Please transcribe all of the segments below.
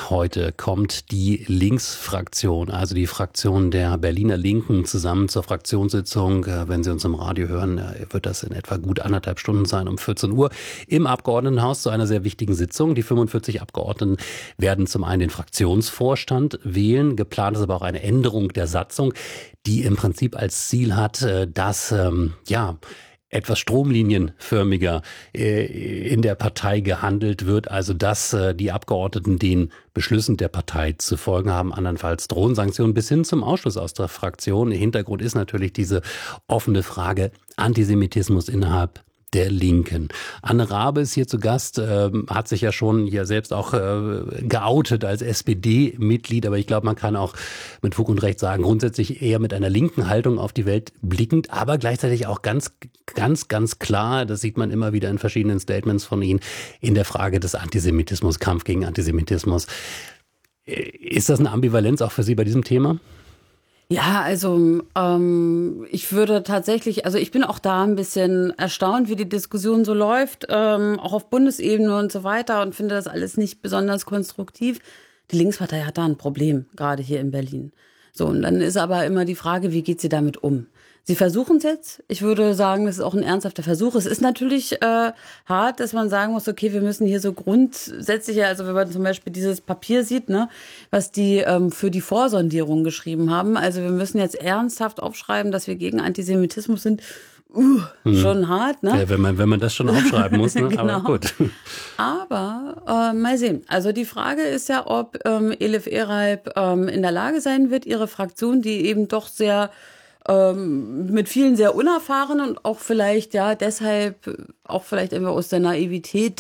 Heute kommt die Linksfraktion, also die Fraktion der Berliner Linken, zusammen zur Fraktionssitzung. Wenn Sie uns im Radio hören, wird das in etwa gut 1,5 Stunden sein, um 14 Uhr im Abgeordnetenhaus zu einer sehr wichtigen Sitzung. Die 45 Abgeordneten werden zum einen den Fraktionsvorstand wählen. Geplant ist aber auch eine Änderung der Satzung, die im Prinzip als Ziel hat, dass etwas stromlinienförmiger in der Partei gehandelt wird, also dass die Abgeordneten den Beschlüssen der Partei zu folgen haben, andernfalls drohen Sanktionen bis hin zum Ausschluss aus der Fraktion. Hintergrund ist natürlich diese offene Frage Antisemitismus innerhalb der Linken. Anne Raabe ist hier zu Gast, hat sich ja schon hier selbst auch geoutet als SPD-Mitglied, aber ich glaube, man kann auch mit Fug und Recht sagen, grundsätzlich eher mit einer linken Haltung auf die Welt blickend, aber gleichzeitig auch ganz klar, das sieht man immer wieder in verschiedenen Statements von Ihnen, in der Frage des Antisemitismus, Kampf gegen Antisemitismus. Ist das eine Ambivalenz auch für Sie bei diesem Thema? Ja, also ich würde tatsächlich, also ich bin auch da ein bisschen erstaunt, wie die Diskussion so läuft, auch auf Bundesebene und so weiter, und finde das alles nicht besonders konstruktiv. Die Linkspartei hat da ein Problem, gerade hier in Berlin. So, und dann ist aber immer die Frage, wie geht sie damit um? Sie versuchen es jetzt. Ich würde sagen, das ist auch ein ernsthafter Versuch. Es ist natürlich hart, dass man sagen muss, okay, wir müssen hier so grundsätzlich, also wenn man zum Beispiel dieses Papier sieht, ne, was die für die Vorsondierung geschrieben haben. Also wir müssen jetzt ernsthaft aufschreiben, dass wir gegen Antisemitismus sind. Schon hart, ne? Ja, wenn man das schon aufschreiben muss, ne? Genau. Aber gut. Aber mal sehen. Also die Frage ist ja, ob Elif Eralp in der Lage sein wird, ihre Fraktion, die eben doch sehr mit vielen sehr unerfahrenen und auch vielleicht, ja, deshalb auch vielleicht einfach aus der Naivität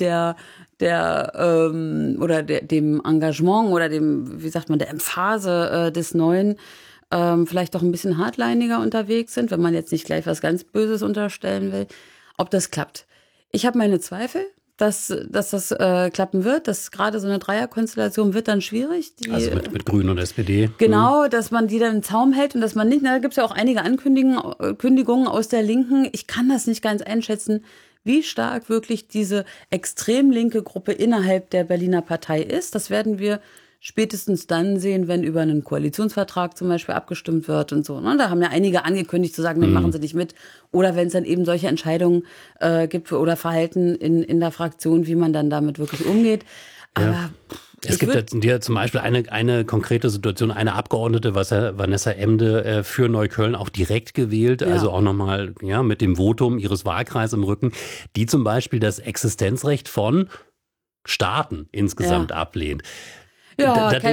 dem Engagement oder dem, wie sagt man, der Emphase des Neuen vielleicht doch ein bisschen hardliniger unterwegs sind, wenn man jetzt nicht gleich was ganz Böses unterstellen will, ob das klappt. Ich habe meine Zweifel, dass das klappen wird. Dass gerade so eine Dreierkonstellation wird dann schwierig. Also mit Grünen und SPD. Genau, dass man die dann im Zaum hält und dass man nicht, da gibt es ja auch einige Kündigungen aus der Linken. Ich kann das nicht ganz einschätzen, wie stark wirklich diese extrem linke Gruppe innerhalb der Berliner Partei ist. Das werden wir spätestens dann sehen, wenn über einen Koalitionsvertrag zum Beispiel abgestimmt wird und so. Und da haben ja einige angekündigt zu sagen, dann machen sie nicht mit. Oder wenn es dann eben solche Entscheidungen gibt oder Verhalten in der Fraktion, wie man dann damit wirklich umgeht. Aber ja. Es gibt ja zum Beispiel eine konkrete Situation, eine Abgeordnete, Vanessa Emde, für Neukölln auch direkt gewählt, also auch nochmal mit dem Votum ihres Wahlkreises im Rücken, die zum Beispiel das Existenzrecht von Staaten insgesamt ablehnt. Ja, da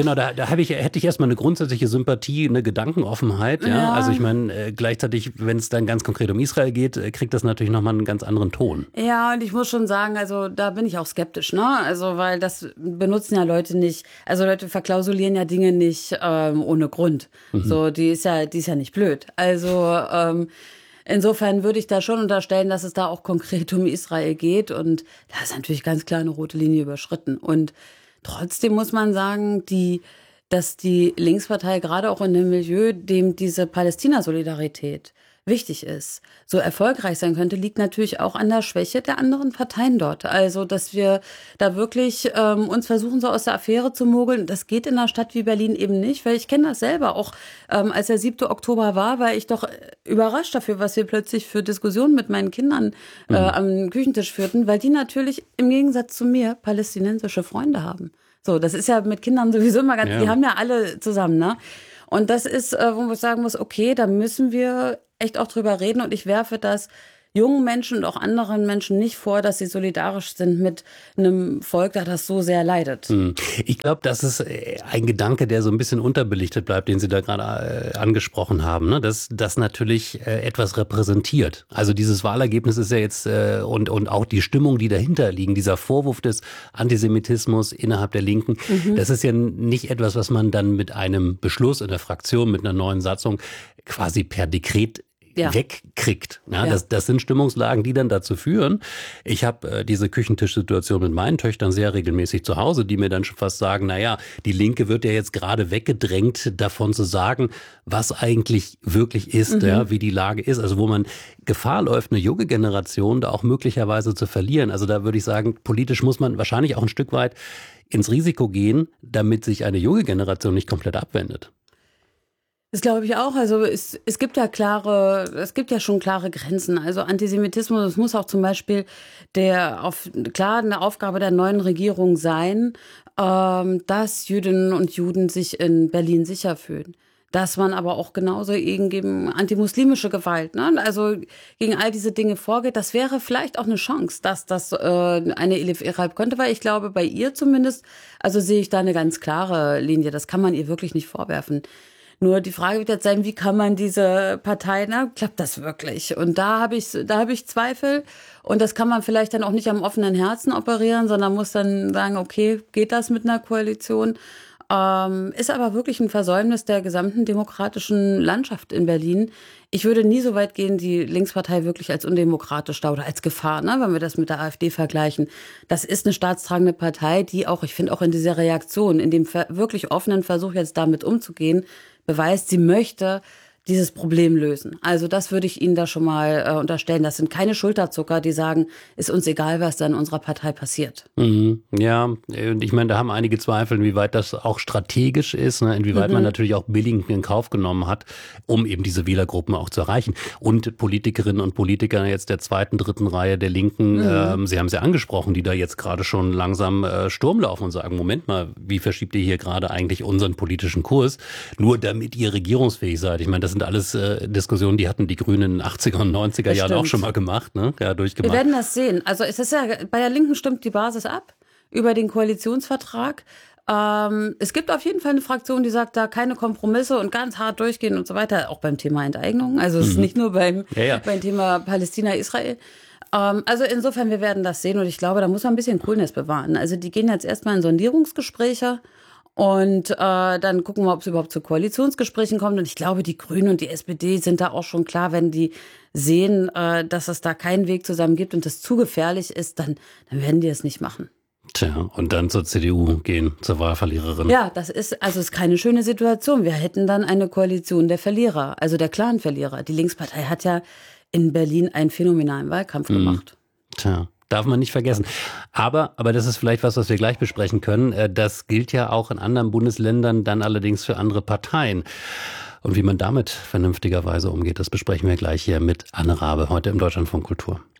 hätte ich erstmal eine grundsätzliche Sympathie, eine Gedankenoffenheit. Ja? Also ich meine, gleichzeitig, wenn es dann ganz konkret um Israel geht, kriegt das natürlich nochmal einen ganz anderen Ton. Ja, und ich muss schon sagen, also da bin ich auch skeptisch, ne? Also weil das benutzen ja Leute nicht, also Leute verklausulieren ja Dinge nicht ohne Grund. So, die ist ja nicht blöd. Also insofern würde ich da schon unterstellen, dass es da auch konkret um Israel geht, und da ist natürlich ganz klar eine rote Linie überschritten. Und trotzdem muss man sagen, dass die Linkspartei gerade auch in dem Milieu, dem diese Palästina-Solidarität wichtig ist, so erfolgreich sein könnte, liegt natürlich auch an der Schwäche der anderen Parteien dort. Also, dass wir da wirklich uns versuchen, so aus der Affäre zu mogeln. Das geht in einer Stadt wie Berlin eben nicht, weil ich kenne das selber. Auch als der 7. Oktober war ich doch überrascht dafür, was wir plötzlich für Diskussionen mit meinen Kindern am Küchentisch führten, weil die natürlich im Gegensatz zu mir palästinensische Freunde haben. So, das ist ja mit Kindern sowieso immer ganz, die haben ja alle zusammen, ne? Und das ist, wo man sagen muss, okay, da müssen wir echt auch drüber reden, und ich werfe das jungen Menschen und auch anderen Menschen nicht vor, dass sie solidarisch sind mit einem Volk, das so sehr leidet. Ich glaube, das ist ein Gedanke, der so ein bisschen unterbelichtet bleibt, den Sie da gerade angesprochen haben, ne? Dass das natürlich etwas repräsentiert. Also dieses Wahlergebnis ist ja jetzt und auch die Stimmung, die dahinter liegen, dieser Vorwurf des Antisemitismus innerhalb der Linken, das ist ja nicht etwas, was man dann mit einem Beschluss in der Fraktion, mit einer neuen Satzung quasi per Dekret wegkriegt. Ja, das sind Stimmungslagen, die dann dazu führen. Ich habe diese Küchentischsituation mit meinen Töchtern sehr regelmäßig zu Hause, die mir dann schon fast sagen, naja, die Linke wird ja jetzt gerade weggedrängt, davon zu sagen, was eigentlich wirklich ist, wie die Lage ist. Also wo man Gefahr läuft, eine junge Generation da auch möglicherweise zu verlieren. Also da würde ich sagen, politisch muss man wahrscheinlich auch ein Stück weit ins Risiko gehen, damit sich eine junge Generation nicht komplett abwendet. Das glaube ich auch. Also es gibt ja schon klare Grenzen. Also Antisemitismus, das muss auch zum Beispiel eine Aufgabe der neuen Regierung sein, dass Jüdinnen und Juden sich in Berlin sicher fühlen. Dass man aber auch genauso gegen antimuslimische Gewalt, also gegen all diese Dinge vorgeht. Das wäre vielleicht auch eine Chance, dass das eine Elif Eralp könnte, weil ich glaube, bei ihr zumindest, also sehe ich da eine ganz klare Linie. Das kann man ihr wirklich nicht vorwerfen. Nur die Frage wird jetzt sein, wie kann man diese Partei, klappt das wirklich? Und da habe ich Zweifel. Und das kann man vielleicht dann auch nicht am offenen Herzen operieren, sondern muss dann sagen, okay, geht das mit einer Koalition? Ist aber wirklich ein Versäumnis der gesamten demokratischen Landschaft in Berlin. Ich würde nie so weit gehen, die Linkspartei wirklich als undemokratisch da oder als Gefahr, wenn wir das mit der AfD vergleichen. Das ist eine staatstragende Partei, die auch, ich finde auch in dieser Reaktion, in dem wirklich offenen Versuch jetzt damit umzugehen, beweist, sie möchte dieses Problem lösen. Also das würde ich Ihnen da schon mal unterstellen. Das sind keine Schulterzucker, die sagen, ist uns egal, was da in unserer Partei passiert. Ja, und ich meine, da haben einige Zweifel, inwieweit das auch strategisch ist, inwieweit man natürlich auch billigend in Kauf genommen hat, um eben diese Wählergruppen auch zu erreichen. Und Politikerinnen und Politiker jetzt der zweiten, dritten Reihe der Linken, Sie haben es ja angesprochen, die da jetzt gerade schon langsam Sturm laufen und sagen, Moment mal, wie verschiebt ihr hier gerade eigentlich unseren politischen Kurs, nur damit ihr regierungsfähig seid? Ich meine, das sind alles Diskussionen, die hatten die Grünen in den 80er und 90er Jahren auch schon mal gemacht, durchgemacht. Wir werden das sehen. Also es ist ja, bei der Linken stimmt die Basis ab über den Koalitionsvertrag. Es gibt auf jeden Fall eine Fraktion, die sagt, da keine Kompromisse und ganz hart durchgehen und so weiter, auch beim Thema Enteignung. Also es ist nicht nur beim Thema Palästina-Israel. Also insofern, wir werden das sehen und ich glaube, da muss man ein bisschen Coolness bewahren. Also die gehen jetzt erstmal in Sondierungsgespräche. Und dann gucken wir, ob es überhaupt zu Koalitionsgesprächen kommt. Und ich glaube, die Grünen und die SPD sind da auch schon klar, wenn die sehen, dass es da keinen Weg zusammen gibt und das zu gefährlich ist, dann werden die es nicht machen. Tja, und dann zur CDU gehen, zur Wahlverliererin. Ja, das ist keine schöne Situation. Wir hätten dann eine Koalition der Verlierer, also der klaren Verlierer. Die Linkspartei hat ja in Berlin einen phänomenalen Wahlkampf gemacht. Tja. Darf man nicht vergessen. Aber das ist vielleicht was wir gleich besprechen können. Das gilt ja auch in anderen Bundesländern, dann allerdings für andere Parteien. Und wie man damit vernünftigerweise umgeht, das besprechen wir gleich hier mit Anne Rabe, heute im Deutschlandfunk Kultur.